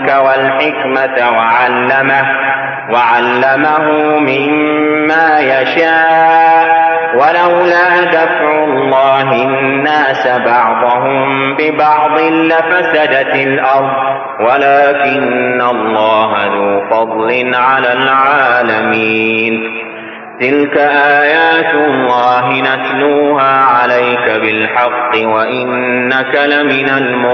والحكمة وعلمه مما يشاء ولولا دفع الله الناس بعضهم ببعض لفسدت الأرض ولكن الله ذو فضل على العالمين. تلك آيات الله نتلوها عليك بالحق وإنك لمن المرسلين.